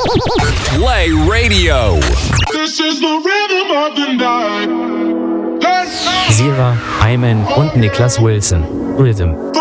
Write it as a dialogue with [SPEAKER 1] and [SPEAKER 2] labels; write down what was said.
[SPEAKER 1] Play Radio.
[SPEAKER 2] This is the rhythm of the night.
[SPEAKER 3] Sira, Ayman und Niklas Wilson. Rhythm.